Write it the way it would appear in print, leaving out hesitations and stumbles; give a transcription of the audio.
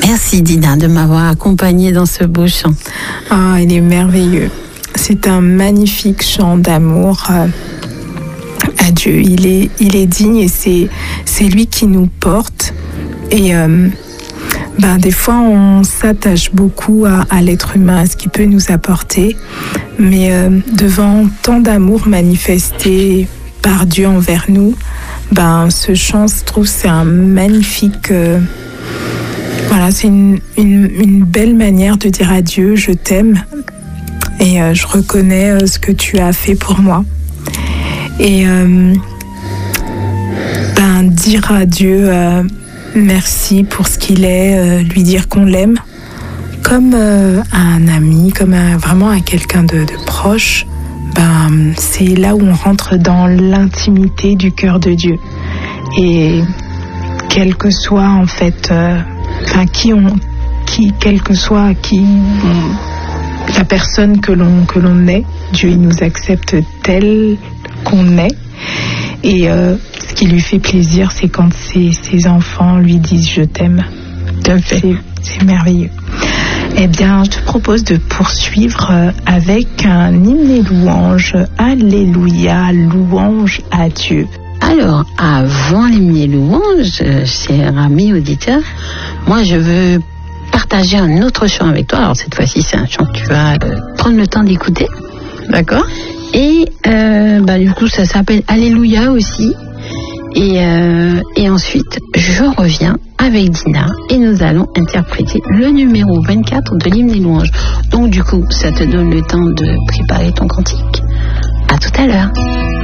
Merci Dina de m'avoir accompagnée dans ce beau chant. Ah, il est merveilleux. C'est un magnifique chant d'amour à Dieu. Il est digne et c'est lui qui nous porte. Et des fois, on s'attache beaucoup à l'être humain, à ce qu'il peut nous apporter. Mais devant tant d'amour manifesté par Dieu envers nous, ce chant, je trouve, c'est un magnifique... c'est une belle manière de dire à Dieu, je t'aime et je reconnais ce que tu as fait pour moi. Et dire à Dieu merci pour ce qu'il est, lui dire qu'on l'aime comme à un ami, comme vraiment à quelqu'un de proche. C'est là où on rentre dans l'intimité du cœur de Dieu. Et quel que soit en fait quelle que soit la personne que l'on est, Dieu il nous accepte tel qu'on est. Et ce qui lui fait plaisir, c'est quand ses enfants lui disent je t'aime. C'est merveilleux. Eh bien, je te propose de poursuivre avec un hymne et louange. Alléluia, louange à Dieu. Alors, avant l'hymne et louange, chers amis auditeurs, moi je veux partager un autre chant avec toi. Alors cette fois-ci, c'est un chant que tu vas prendre le temps d'écouter. D'accord ? Et du coup, ça s'appelle Alléluia aussi. Et ensuite, je reviens avec Dina et nous allons interpréter le numéro 24 de l'hymne et louange. Donc du coup, ça te donne le temps de préparer ton cantique. À tout à l'heure.